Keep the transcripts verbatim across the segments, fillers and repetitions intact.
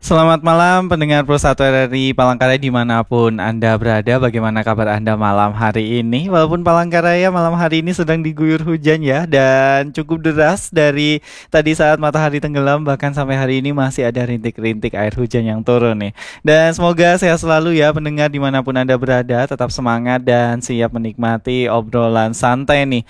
Selamat malam pendengar Pro satu R R I Palangkaraya dimanapun Anda berada. Bagaimana kabar Anda malam hari ini? Walaupun Palangkaraya malam hari ini sedang diguyur hujan ya, dan cukup deras dari tadi saat matahari tenggelam, bahkan sampai hari ini masih ada rintik-rintik air hujan yang turun nih. Dan semoga sehat selalu ya pendengar dimanapun Anda berada. Tetap semangat dan siap menikmati obrolan santai nih,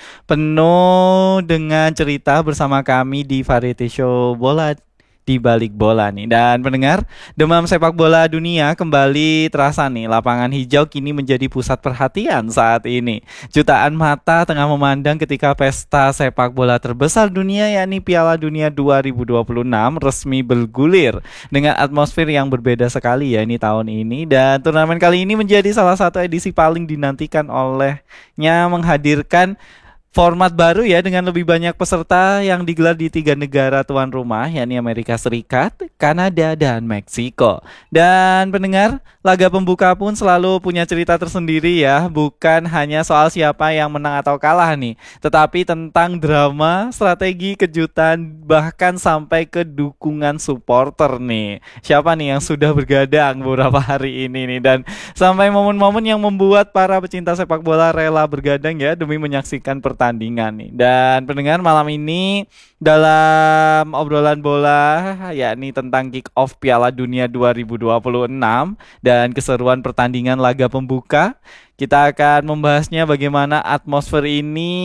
penuh dengan cerita bersama kami di Variety Show Bola di Balik Bola nih. Dan pendengar, demam sepak bola dunia kembali terasa nih. Lapangan hijau kini menjadi pusat perhatian saat ini. Jutaan mata tengah memandang ketika pesta sepak bola terbesar dunia, yakni Piala Dunia dua ribu dua puluh enam resmi bergulir dengan atmosfer yang berbeda sekali ya ini tahun ini. Dan turnamen kali ini menjadi salah satu edisi paling dinantikan olehnya, menghadirkan format baru ya, dengan lebih banyak peserta yang digelar di tiga negara tuan rumah, yakni Amerika Serikat, Kanada, dan Meksiko. Dan pendengar, laga pembuka pun selalu punya cerita tersendiri ya. Bukan hanya soal siapa yang menang atau kalah nih, tetapi tentang drama, strategi, kejutan, bahkan sampai ke dukungan supporter nih. Siapa nih yang sudah bergadang beberapa hari ini nih, dan sampai momen-momen yang membuat para pecinta sepak bola rela bergadang ya demi menyaksikan pertandingan pertandingan nih. Dan pendengar, malam ini dalam obrolan bola, yakni tentang kick off Piala Dunia dua ribu dua puluh enam dan keseruan pertandingan laga pembuka, kita akan membahasnya bagaimana atmosfer ini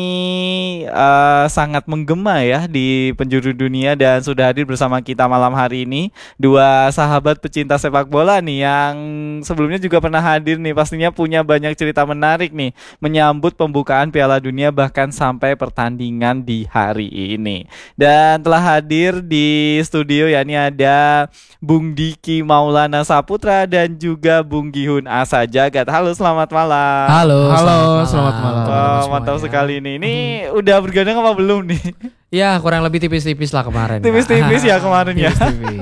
uh, sangat menggema ya di penjuru dunia. Dan sudah hadir bersama kita malam hari ini dua sahabat pecinta sepak bola nih, yang sebelumnya juga pernah hadir nih. Pastinya punya banyak cerita menarik nih menyambut pembukaan Piala Dunia bahkan sampai pertandingan di hari ini. Dan telah hadir di studio yakni ada Bung Diki Maulana Saputra dan juga Bung Gihun Asa Jagat. Halo, selamat malam. Halo, Halo, selamat selamat malam. malam. Wah, mantap sekali nih. Ini udah bergadang apa belum nih? Ya, kurang lebih tipis-tipis lah kemarin. Tipis-tipis ya kemarin ya. Tipis-tipis.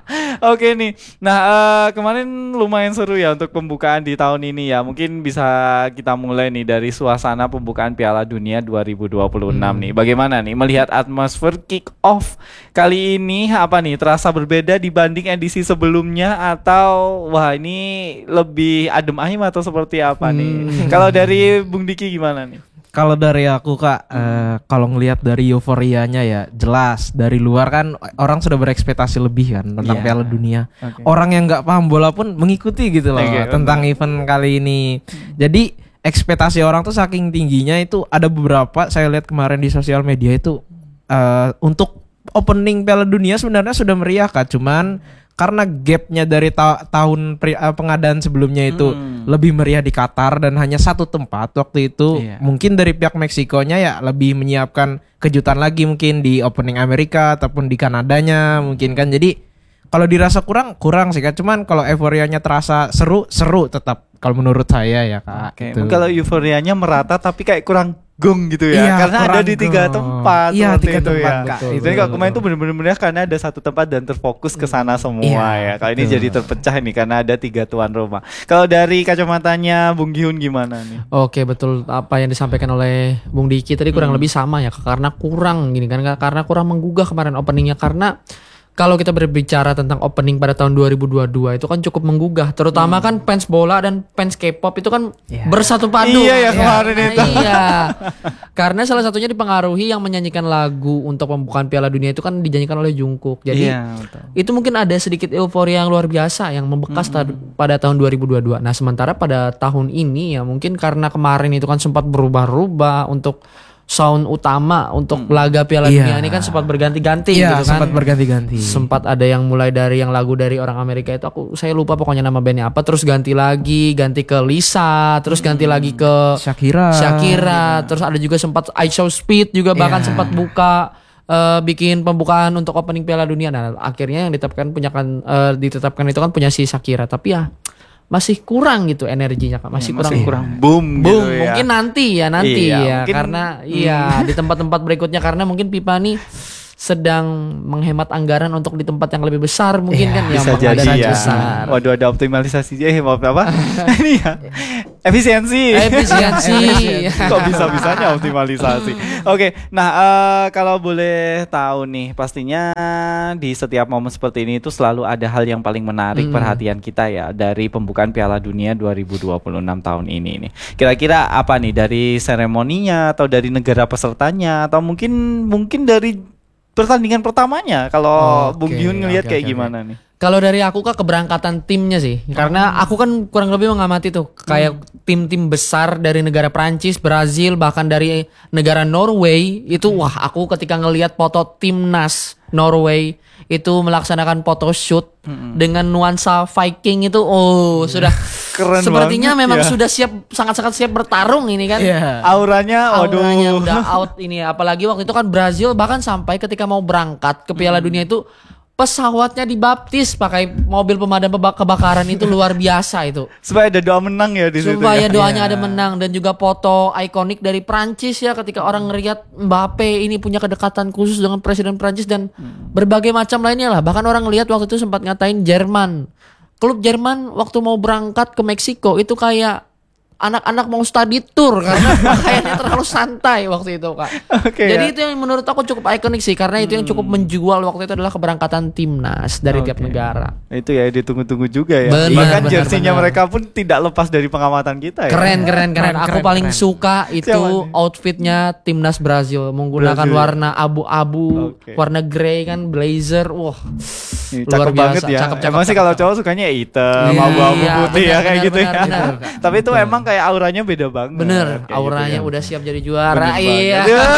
Oke nih. Nah, uh, kemarin lumayan seru ya untuk pembukaan di tahun ini ya. Mungkin bisa kita mulai nih dari suasana pembukaan Piala Dunia dua ribu dua puluh enam Hmm. nih. Bagaimana nih melihat atmosfer kick off kali ini? Apa nih terasa berbeda dibanding edisi sebelumnya, atau wah ini lebih adem ayem atau seperti apa nih? Hmm. Kalau dari Bung Diki gimana nih? Kalau dari aku kak, eh, kalau ngelihat dari euforianya ya jelas dari luar kan orang sudah berekspektasi lebih kan tentang Yeah. Piala Dunia. Okay. Orang yang nggak paham bola pun mengikuti gitu loh Okay, tentang event kali ini. Jadi ekspektasi orang tuh saking tingginya, itu ada beberapa saya lihat kemarin di sosial media itu eh, untuk opening Piala Dunia sebenarnya sudah meriah kak, cuman karena gapnya dari ta- tahun pri- uh, pengadaan sebelumnya itu Hmm. lebih meriah di Qatar dan hanya satu tempat waktu itu. Iya. Mungkin dari pihak Meksikonya ya lebih menyiapkan kejutan lagi mungkin di opening Amerika ataupun di Kanadanya mungkin kan. Jadi kalau dirasa kurang kurang sih kan, cuman kalau euforianya terasa seru seru tetap kalau menurut saya ya kak. Oke, gitu. kalau euforianya merata tapi kayak kurang gong gitu ya, Iya, karena ada kurang di tiga gong. tempat. Iya, seperti tiga itu tempat, ya. Kak. Jadi Betul, kalau kemarin tuh bener-bener karena ada satu tempat dan terfokus ke sana semua Iya, ya. Kalau ini betul. jadi terpecah nih karena ada tiga tuan rumah. Kalau dari kacamatanya Bung Gihun gimana nih? Oke, betul apa yang disampaikan oleh Bung Diki tadi kurang Hmm. lebih sama ya, karena kurang gini kan, karena kurang menggugah kemarin openingnya. Karena kalau kita berbicara tentang opening pada tahun dua ribu dua puluh dua itu kan cukup menggugah, terutama kan fans bola dan fans K-pop itu kan Iya. bersatu padu. Iya ya, kemarin itu. Iya. Karena salah satunya dipengaruhi yang menyanyikan lagu untuk pembukaan Piala Dunia itu kan dinyanyikan oleh Jungkook. Jadi Iya, betul. itu mungkin ada sedikit euforia yang luar biasa yang membekas ta- pada tahun dua ribu dua puluh dua. Nah, sementara pada tahun ini ya mungkin karena kemarin itu kan sempat berubah-ubah untuk sound utama untuk laga Piala Iya. Dunia ini kan sempat berganti-ganti Iya, gitu kan. sempat berganti-ganti. Sempat ada yang mulai dari yang lagu dari orang Amerika itu aku saya lupa pokoknya nama bandnya apa, terus ganti lagi, ganti ke Lisa, terus ganti lagi ke Shakira. Shakira, terus ada juga sempat I Show Speed juga bahkan Iya. sempat buka eh, bikin pembukaan untuk opening Piala Dunia. Nah, akhirnya yang ditetapkan punya kan eh, ditetapkan itu kan punya si Shakira, tapi ya masih kurang gitu energinya Kak, masih kurang Masih kurang boom, boom gitu ya. mungkin nanti ya nanti Iya, ya mungkin- karena iya di tempat-tempat berikutnya, karena mungkin Pipa nih sedang menghemat anggaran untuk di tempat yang lebih besar mungkin Iya, kan yang Bisa jadi mengadakan ya. besar. Waduh, ada optimalisasi eh maaf apa? Ini ya. Efisiensi. Efisiensi. Kok bisa-bisanya optimalisasi. Oke, nah eh, kalau boleh tahu nih, pastinya di setiap momen seperti ini itu selalu ada hal yang paling menarik Hmm. perhatian kita ya dari pembukaan Piala Dunia dua ribu dua puluh enam tahun ini nih. Kira-kira apa nih dari seremoninya atau dari negara pesertanya atau mungkin mungkin dari pertandingan pertamanya kalau Oke, Bung Yun ngelihat oke, kayak oke, gimana nih? Kalau dari aku kak keberangkatan timnya sih, karena aku kan kurang lebih mengamati tuh kayak tim-tim besar dari negara Prancis, Brazil, bahkan dari negara Norway itu wah aku ketika ngelihat foto timnas Norway itu melaksanakan photoshoot dengan nuansa Viking itu oh sudah Keren sepertinya banget memang ya. sudah siap sangat-sangat siap bertarung ini kan. Iya. Auranya, waduh. Auranya udah out ini apalagi waktu itu kan Brazil bahkan sampai ketika mau berangkat ke Piala Dunia itu pesawatnya dibaptis pakai mobil pemadam peba- kebakaran itu luar biasa itu. Supaya ada doa menang ya di situ. Supaya ya? doanya Iya. ada menang dan juga foto ikonik dari Prancis ya ketika orang ngelihat Mbappe ini punya kedekatan khusus dengan presiden Prancis dan berbagai macam lainnya lah. Bahkan orang ngelihat waktu itu sempat ngatain Jerman. Klub Jerman waktu mau berangkat ke Meksiko itu kayak anak-anak mau study tour karena pakaiannya terlalu santai waktu itu kak. Oke, Jadi ya. itu yang menurut aku cukup ikonik sih karena itu yang cukup menjual waktu itu adalah keberangkatan timnas dari tiap Oke. negara. Itu ya ditunggu-tunggu juga ya. Benar, Bahkan benar, jersinya benar. mereka pun tidak lepas dari pengamatan kita ya. Keren keren keren. Keren, Aku keren, paling keren. suka itu Siapa nih? outfitnya timnas Brazil menggunakan Brazil. warna abu-abu, Oke. warna grey kan blazer. Wah. Nih, Luar cakep banget biasa, ya. cakep, cakep, emang sih cakep, kalau cakep. cowok sukanya ya hitam, Iya, abu-abu putih ya benar, kayak benar, gitu benar, ya. benar. Tapi itu emang kayak auranya beda banget. Bener, kayak auranya gitu ya. udah siap jadi juara. Bener Iya. banget.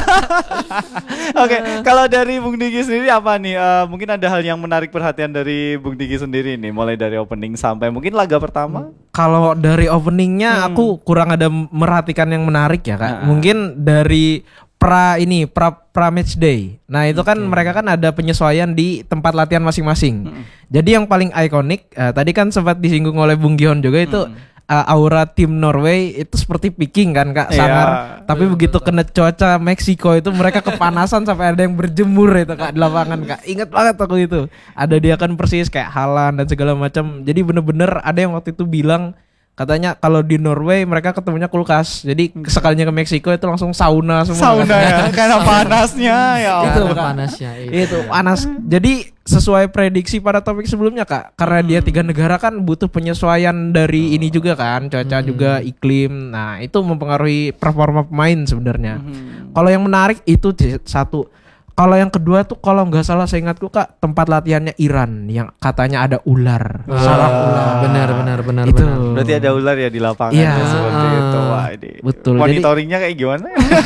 Oke, kalau dari Bung Diki sendiri apa nih? Eh, mungkin ada hal yang menarik perhatian dari Bung Diki sendiri nih, mulai dari opening sampai mungkin laga pertama. Kalau dari openingnya Hmm. aku kurang ada merhatikan yang menarik ya Nah. kak. Mungkin dari pra ini pra pra match day. Nah itu kan mereka kan ada penyesuaian di tempat latihan masing-masing. Jadi yang paling ikonik eh, tadi kan sempat disinggung oleh Bung Gion juga itu eh, aura tim Norway itu seperti Viking kan kak, Iya. sangar. Tapi begitu kena cuaca Meksiko itu mereka kepanasan sampai ada yang berjemur itu kak di lapangan kak. Ingat banget aku itu. Ada dia kan persis kayak Haaland dan segala macam. Jadi bener-bener ada yang waktu itu bilang katanya kalau di Norway mereka ketemunya kulkas. Jadi sekalinya ke Meksiko itu langsung sauna semua. Sauna katanya. ya, karena panasnya ya. Itu, Karena Kak. panasnya. Iya. Itu panas. Jadi sesuai prediksi pada topik sebelumnya kak, karena dia tiga negara kan butuh penyesuaian dari ini juga kan, cuaca juga, iklim. Nah itu mempengaruhi performa pemain sebenarnya. Kalau yang menarik itu di- satu. Kalau yang kedua tuh kalau nggak salah saya ingatku kak, tempat latihannya Iran yang katanya ada ular, saraf ular. Benar benar benar Itu. benar. Berarti ada ular ya di lapangan Iya. ya, seperti itu. Wah, ini. Betul. Monitoringnya kayak gimana?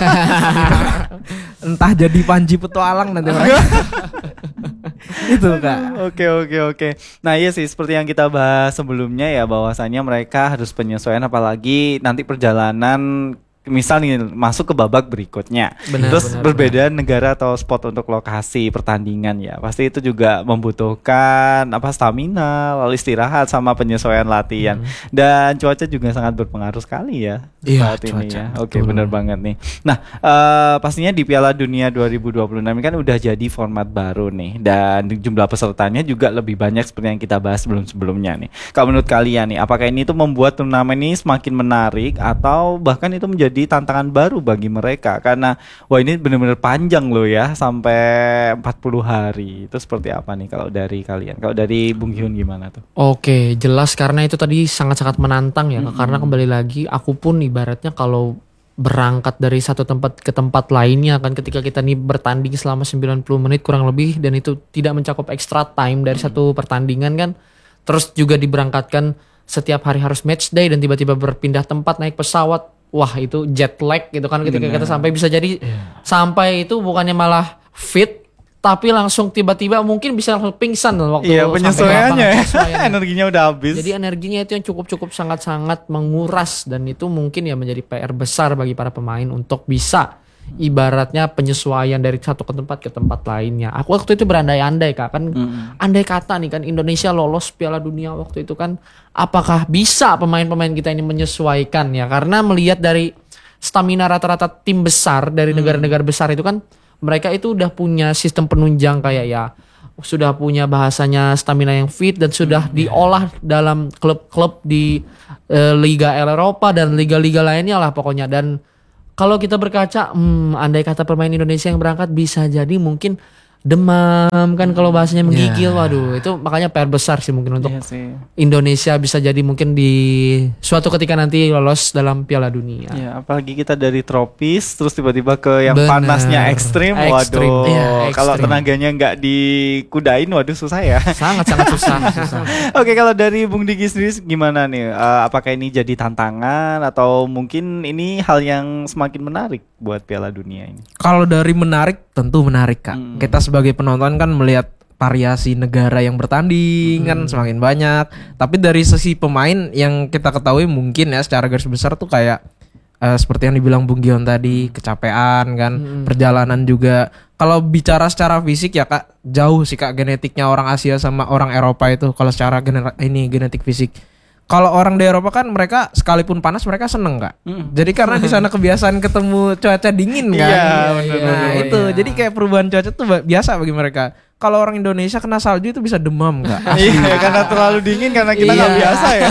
Entah jadi Panji petualang nanti mereka. Itu kak. Oke oke oke. Nah iya sih seperti yang kita bahas sebelumnya ya bahwasannya mereka harus penyesuaian apalagi nanti perjalanan misal nih masuk ke babak berikutnya. Benar, Terus benar, berbeda negara atau spot untuk lokasi pertandingan ya. Pasti itu juga membutuhkan apa stamina, lalu istirahat sama penyesuaian latihan. Dan cuaca juga sangat berpengaruh sekali ya Iya, saat ini cuaca, ya. Oke, betul. benar banget nih. Nah, eh, pastinya di Piala Dunia dua ribu dua puluh enam ini kan udah jadi format baru nih dan jumlah pesertanya juga lebih banyak seperti yang kita bahas sebelum-sebelumnya nih. Kalau menurut kalian nih, apakah ini tuh membuat turnamen ini semakin menarik atau bahkan itu menjadi tantangan baru bagi mereka karena wah ini benar-benar panjang loh ya sampai empat puluh hari. Itu seperti apa nih kalau dari kalian? Kalau dari Bung Hyun gimana tuh? Oke, jelas karena itu tadi sangat-sangat menantang ya, Kak. Karena kembali lagi aku pun ibaratnya kalau berangkat dari satu tempat ke tempat lainnya kan ketika kita nih bertanding selama sembilan puluh menit kurang lebih dan itu tidak mencakup extra time dari satu pertandingan kan. Terus juga diberangkatkan setiap hari harus match day dan tiba-tiba berpindah tempat naik pesawat. Wah, itu jet lag gitu kan ketika kita sampai bisa jadi sampai itu bukannya malah fit tapi langsung tiba-tiba mungkin bisa langsung pingsan waktu Iya, sampai penyesuaiannya ke lapangan, ya. penyesuaiannya. Energinya udah habis. Jadi energinya itu yang cukup-cukup sangat-sangat menguras dan itu mungkin ya menjadi P R besar bagi para pemain untuk bisa ibaratnya penyesuaian dari satu ke tempat ke tempat lainnya. Aku waktu itu berandai-andai Kak kan andai kata nih kan Indonesia lolos Piala Dunia waktu itu kan apakah bisa pemain-pemain kita ini menyesuaikan ya karena melihat dari stamina rata-rata tim besar dari negara-negara besar itu kan mereka itu udah punya sistem penunjang kayak ya sudah punya bahasanya stamina yang fit dan sudah diolah dalam klub-klub di eh, Liga Eropa dan liga-liga lainnya lah pokoknya. Dan kalau kita berkaca, hmm, andai kata pemain Indonesia yang berangkat bisa jadi mungkin demam kan kalau bahasanya menggigil. Ya. Waduh, itu makanya P R besar sih mungkin untuk Iya sih. Indonesia bisa jadi mungkin di suatu ketika nanti lolos dalam Piala Dunia. Ya, apalagi kita dari tropis terus tiba-tiba ke yang Bener. panasnya ekstrim. Ekstrim, Waduh, iya, kalau ekstrim. tenaganya nggak dikudain, waduh susah ya. Sangat-sangat susah, susah. Oke, kalau dari Bung Diki sendiri gimana nih? Eh, apakah ini jadi tantangan atau mungkin ini hal yang semakin menarik buat Piala Dunia ini? Kalau dari menarik, tentu menarik Kak. Hmm. Kita sebagai penonton kan melihat variasi negara yang bertanding kan semakin banyak. Tapi dari sisi pemain yang kita ketahui mungkin ya secara garis besar tuh kayak eh, seperti yang dibilang Bung Gion tadi, kecapean kan, perjalanan juga. Kalau bicara secara fisik ya Kak, jauh sih Kak genetiknya orang Asia sama orang Eropa itu kalau secara gener- ini genetik fisik. Kalau orang di Eropa kan mereka sekalipun panas mereka seneng Kak. Jadi karena di sana kebiasaan ketemu cuaca dingin kan. Iya, Nah benar-benar. itu jadi kayak perubahan cuaca tuh ba- biasa bagi mereka. Kalau orang Indonesia kena salju itu bisa demam Kak. Iya, karena terlalu dingin karena kita nggak Iya. biasa ya.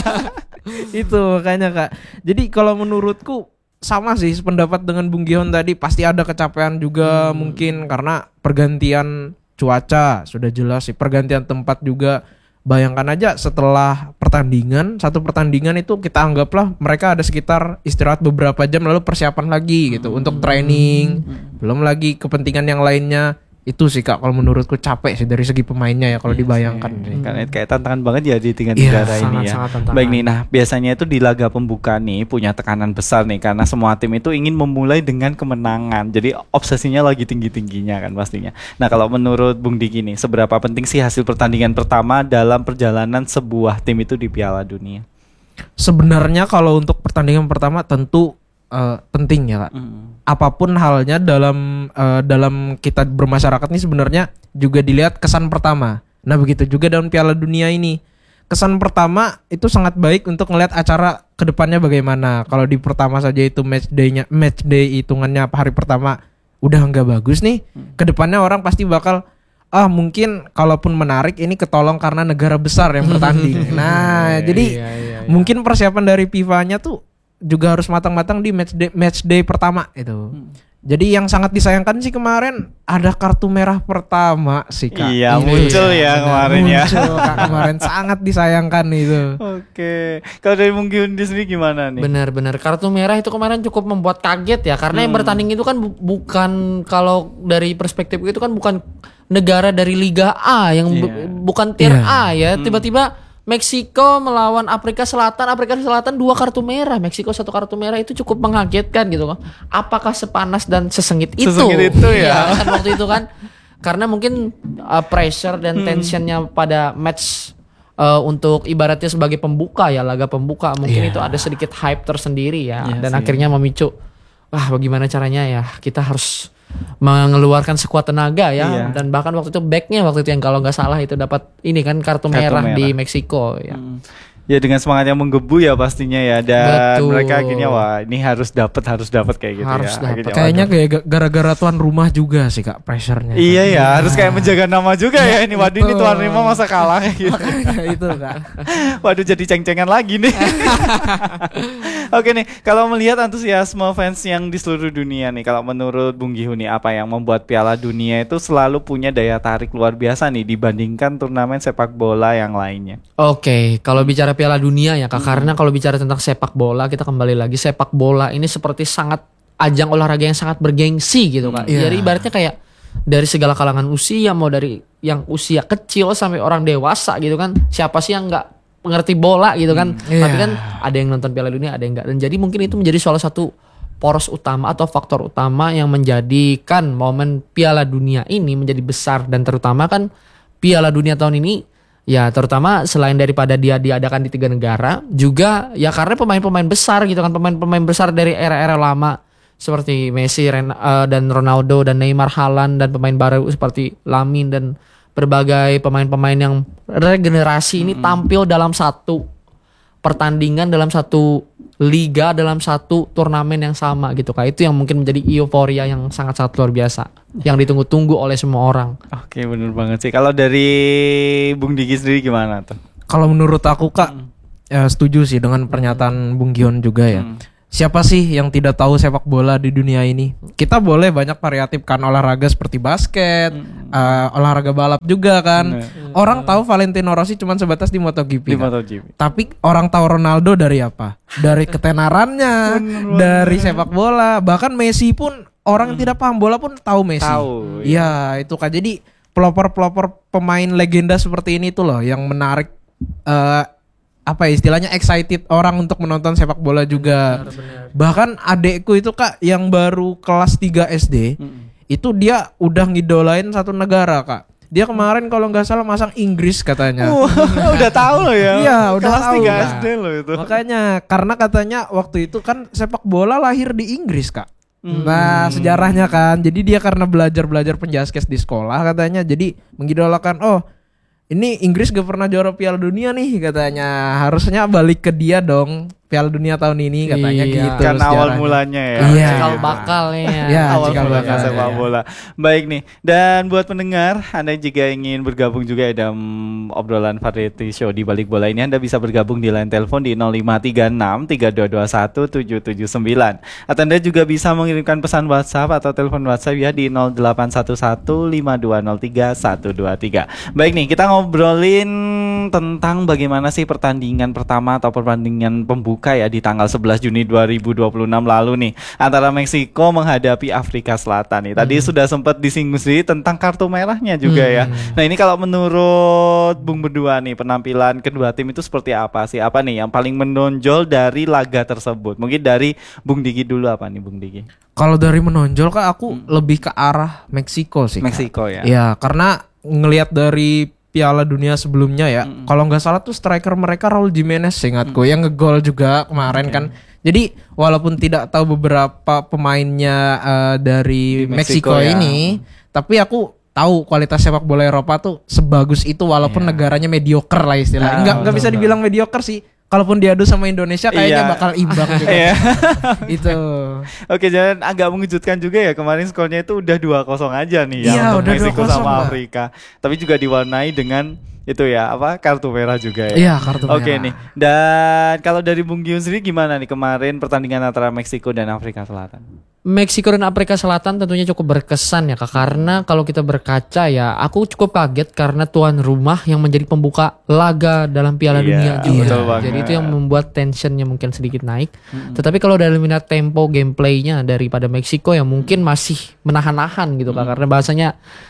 Itu makanya Kak. Jadi kalau menurutku sama sih sependapat dengan Bung Gion tadi, pasti ada kecapean juga mungkin karena pergantian cuaca sudah jelas sih, pergantian tempat juga. Bayangkan aja setelah pertandingan, satu pertandingan itu kita anggaplah mereka ada sekitar istirahat beberapa jam lalu persiapan lagi gitu untuk training, belum lagi kepentingan yang lainnya. Itu sih Kak kalau menurutku capek sih dari segi pemainnya ya kalau dibayangkan sih. Karena kayak tantangan banget ya di tiga Iya, negara ini ya. sangat-sangat tantangan. Baik nih, nah biasanya itu di laga pembuka nih punya tekanan besar nih karena semua tim itu ingin memulai dengan kemenangan. Jadi obsesinya lagi tinggi-tingginya kan pastinya. Nah kalau menurut Bung Diki nih, seberapa penting sih hasil pertandingan pertama dalam perjalanan sebuah tim itu di Piala Dunia? Sebenarnya kalau untuk pertandingan pertama tentu eh, penting ya Kak. Apapun halnya dalam eh, dalam kita bermasyarakat ini sebenarnya juga dilihat kesan pertama. Nah begitu juga dalam Piala Dunia ini. Kesan pertama itu sangat baik untuk ngelihat acara kedepannya bagaimana. Kalau di pertama saja itu match day-nya, match day hitungannya hari pertama udah nggak bagus nih. Kedepannya orang pasti bakal ah mungkin kalaupun menarik ini ketolong karena negara besar yang bertanding. Nah jadi iya, iya, iya. mungkin persiapan dari FIFA-nya tuh juga harus matang-matang di match day, match day pertama itu. Jadi yang sangat disayangkan sih kemarin ada kartu merah pertama sih Kak. Iya, Ini muncul ya benar, kemarin ya. muncul, Kak, kemarin sangat disayangkan itu. Oke, kalau dari Bung Gion sendiri gimana nih? Benar-benar kartu merah itu kemarin cukup membuat kaget ya karena yang bertanding itu kan bu- bukan kalau dari perspektif itu kan bukan negara dari Liga A yang bu- Iya. bukan tier Iya. A ya. Tiba-tiba Meksiko melawan Afrika Selatan, Afrika Selatan dua kartu merah, Meksiko satu kartu merah itu cukup mengagetkan gitu kan. Apakah sepanas dan sesengit itu? Sesengit itu ya. Iya, kan waktu itu kan karena mungkin uh, pressure dan tensionnya pada match uh, untuk ibaratnya sebagai pembuka ya, laga pembuka mungkin Iya. itu ada sedikit hype tersendiri ya. Iya Dan sih. akhirnya memicu wah bagaimana caranya ya kita harus mengeluarkan sekuat tenaga ya. Iya. Dan bahkan waktu itu backnya waktu itu yang kalau nggak salah itu dapat ini kan kartu, Kartu merah, merah. di Meksiko ya. Hmm. Ya dengan semangat yang menggebu ya pastinya ya, dan Betul. mereka akhirnya wah ini harus dapat harus dapat kayak gitu Harus ya. dapat. Akhirnya, Kayaknya waduh. kayak ga- gara-gara tuan rumah juga sih Kak pressure-nya. Iya ya, harus kayak menjaga nama juga ya ini. Waduh ini Betul. tuan rumah masa kalah kayak gitu. Makanya itu Kak. Waduh jadi ceng-cengan lagi nih. Oke nih, kalau melihat antusiasme fans yang di seluruh dunia nih, kalau menurut Bung Gihu nih apa yang membuat Piala Dunia itu selalu punya daya tarik luar biasa nih dibandingkan turnamen sepak bola yang lainnya? Oke, kalau bicara Piala Dunia ya Kak, karena kalau bicara tentang sepak bola kita kembali lagi sepak bola ini seperti sangat ajang olahraga yang sangat bergengsi gitu Kak. Iya. Jadi ibaratnya kayak dari segala kalangan usia, mau dari yang usia kecil sampai orang dewasa gitu kan. Siapa sih yang nggak mengerti bola gitu kan? Iya. Tapi kan ada yang nonton Piala Dunia, ada yang enggak. Dan jadi mungkin itu menjadi salah satu poros utama atau faktor utama yang menjadikan momen Piala Dunia ini menjadi besar. Dan terutama kan Piala Dunia tahun ini ya terutama selain daripada dia diadakan di tiga negara, juga ya karena pemain-pemain besar gitu kan, pemain-pemain besar dari era-era lama seperti Messi, Ren- eh, dan Ronaldo dan Neymar, Haaland, dan pemain baru seperti Lamine dan berbagai pemain-pemain yang regenerasi ini tampil dalam satu pertandingan, dalam satu liga dalam satu turnamen yang sama gitu Kak. Itu yang mungkin menjadi euforia yang sangat-sangat luar biasa, yang ditunggu-tunggu oleh semua orang. Oke, bener banget sih. Kalau dari Bung Diki sendiri gimana tuh? Kalau menurut aku Kak, ya setuju sih dengan pernyataan Bung Gion juga ya. Hmm. Siapa sih yang tidak tahu sepak bola di dunia ini? Kita boleh banyak variatifkan olahraga seperti basket, uh, olahraga balap juga kan. Bener. Orang tahu Valentino Rossi cuma sebatas di MotoGP. Di kan? MotoGP. Tapi orang tahu Ronaldo dari apa? Dari ketenarannya, dari sepak bola. Bahkan Messi pun orang yang tidak paham bola pun tahu Messi. Tahu, Iya, itu kan. Jadi pelopor-pelopor pemain legenda seperti ini tuh loh yang menarik uh, apa ya, istilahnya excited orang untuk menonton sepak bola juga. Benar-benar. Bahkan adekku itu Kak yang baru kelas tiga S D, itu dia udah ngidolain satu negara Kak. Dia kemarin kalau nggak salah masang Inggris katanya. Wah, udah tahu loh ya. Iya, udah Kelas tahu, tiga Kak. S D loh itu. Makanya karena katanya waktu itu kan sepak bola lahir di Inggris Kak. Nah sejarahnya kan, jadi dia karena belajar-belajar penjaskes di sekolah katanya, jadi mengidolakan, oh ini Inggris gak pernah juara Piala Dunia nih katanya, harusnya balik ke dia dong Piala Dunia tahun ini katanya Iya. gitu. Karena awal sejarahnya. mulanya ya. Iya. Cikal Gitu. bakalnya. Iya. Awal cikal mulanya bakal, sepak ya. bola. Baik nih. Dan buat pendengar, Anda jika ingin bergabung juga dalam obrolan variety show di Balik Bola ini, Anda bisa bergabung di line telepon di nol lima tiga enam tiga dua dua satu tujuh tujuh sembilan. Atau Anda juga bisa mengirimkan pesan WhatsApp atau telepon WhatsApp ya di nol delapan satu satu lima dua nol tiga satu dua tiga. Baik nih, kita ngobrolin tentang bagaimana sih pertandingan pertama atau pertandingan pembuka ya di tanggal sebelas Juni dua ribu dua puluh enam lalu nih antara Meksiko menghadapi Afrika Selatan nih. Tadi sudah sempat disinggung sendiri tentang kartu merahnya juga ya. Nah, ini kalau menurut Bung berdua nih, penampilan kedua tim itu seperti apa sih? Apa nih yang paling menonjol dari laga tersebut? Mungkin dari Bung Diki dulu, apa nih Bung Diki? Kalau dari menonjol Kak aku lebih ke arah Meksiko sih Kak. Meksiko ya. Iya, karena ngelihat dari Piala Dunia sebelumnya ya, Mm-mm. kalau nggak salah tuh striker mereka Raul Jimenez seingatku yang ngegol juga kemarin Oke. kan. Jadi walaupun tidak tahu beberapa pemainnya eh, dari Di Meksiko Meksiko ya. ini, tapi aku tahu kualitas sepak bola Eropa tuh sebagus itu walaupun Iya. negaranya mediocre lah istilahnya. Ah, Enggak enggak betul, bisa betul. dibilang mediocre sih. Kalaupun diadu sama Indonesia kayaknya Iya. bakal imbang juga. Iya. Itu. Oke, dan agak mengejutkan juga ya, kemarin skornya itu udah dua kosong aja nih Iya, ya untuk udah Meksiko dua kosong, sama Mbak. Afrika. Tapi juga diwarnai dengan itu ya, apa, kartu merah juga ya. Iya, kartu merah. Oke nih. Dan kalau dari Bung Giun sendiri gimana nih kemarin pertandingan antara Meksiko dan Afrika Selatan? Meksiko dan Afrika Selatan tentunya cukup berkesan ya Kak, karena kalau kita berkaca ya aku cukup kaget karena tuan rumah yang menjadi pembuka laga dalam Piala Iya, Dunia juga. betul banget. Jadi itu yang membuat tensionnya mungkin sedikit naik. Tetapi kalau dari minat tempo gameplaynya daripada Meksiko yang mungkin masih menahan-nahan gitu Kak, karena bahasanya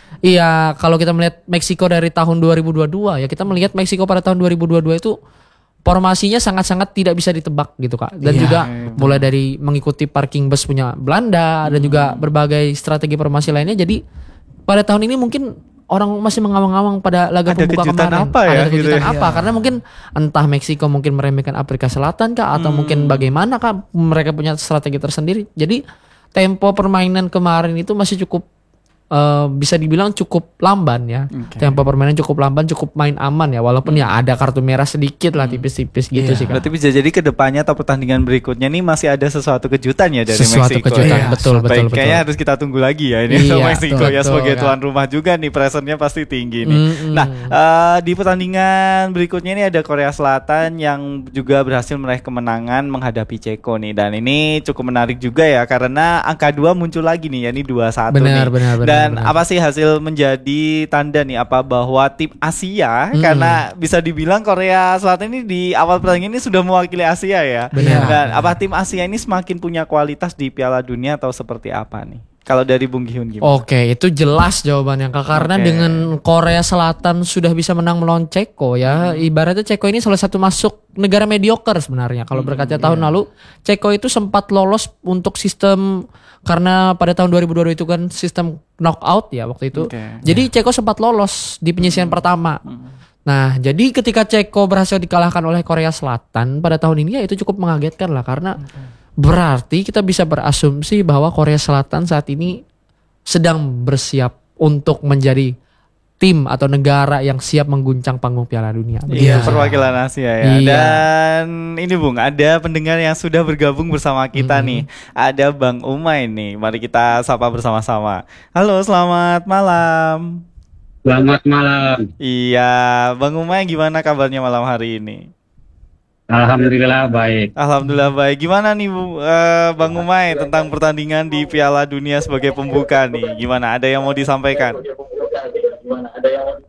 iya kalau kita melihat Meksiko dari tahun dua ribu dua puluh dua ya kita melihat Meksiko pada tahun dua ribu dua puluh dua itu formasinya sangat-sangat tidak bisa ditebak gitu Kak. Dan Iya, juga iya, mulai dari mengikuti parking bus punya Belanda dan juga berbagai strategi formasi lainnya. Jadi pada tahun ini mungkin orang masih mengawang-awang pada laga Ada pembuka kejutan kemarin. apa ya, Ada gitu kejutan ya? apa? Karena mungkin entah Meksiko mungkin meremehkan Afrika Selatan Kak atau mungkin bagaimana Kak, mereka punya strategi tersendiri. Jadi tempo permainan kemarin itu masih cukup eh, bisa dibilang cukup lamban ya. Oke. Tempo permainan cukup lamban, cukup main aman ya. Walaupun ya ada kartu merah sedikit lah tipis-tipis gitu Iya. sih Kak. Berarti bisa jadi kedepannya atau pertandingan berikutnya nih masih ada sesuatu kejutan ya dari Sesuatu Meksiko. kejutan, ya? betul, Baik, betul, betul. kayaknya harus kita tunggu lagi ya ini Iya, Meksiko betul, ya sebagai Kak. tuan rumah juga nih, pressure-nya pasti tinggi nih. Mm-mm. Nah, eh, di pertandingan berikutnya ini ada Korea Selatan yang juga berhasil meraih kemenangan menghadapi Ceko nih, dan ini cukup menarik juga ya karena angka dua muncul lagi nih, yakni dua satu Benar, nih. benar, benar, Dan benar. apa sih hasil menjadi tanda nih apa bahwa tim Asia, Hmm. karena bisa dibilang Korea Selatan ini di awal pertandingan ini sudah mewakili Asia ya. Benar. Dan apa tim Asia ini semakin punya kualitas di Piala Dunia atau seperti apa nih? Kalau dari Bung Giun gimana? Oke, itu jelas jawabannya Kak. Karena Oke. dengan Korea Selatan sudah bisa menang melawan Ceko ya. Ibaratnya Ceko ini salah satu masuk negara mediocre sebenarnya. Kalau berkaca tahun lalu, Ceko itu sempat lolos untuk sistem, karena pada tahun dua ribu dua puluh itu kan sistem knockout ya waktu itu. Oke. Jadi Ceko sempat lolos di penyisihan pertama. Nah, jadi ketika Ceko berhasil dikalahkan oleh Korea Selatan pada tahun ini ya itu cukup mengagetkan lah, karena berarti kita bisa berasumsi bahwa Korea Selatan saat ini sedang bersiap untuk menjadi tim atau negara yang siap mengguncang panggung Piala Dunia. Iya, Begitu. perwakilan Asia ya. Iya. Dan ini Bung, ada pendengar yang sudah bergabung bersama kita Mhm. nih. Ada Bang Umay nih. Mari kita sapa bersama-sama. Halo, selamat malam. Selamat malam. Iya, Bang Umay gimana kabarnya malam hari ini? Alhamdulillah baik. Alhamdulillah baik. Gimana nih Bu, eh, Bang Umay tentang pertandingan di Piala Dunia sebagai pembuka nih? Gimana? Ada yang mau disampaikan?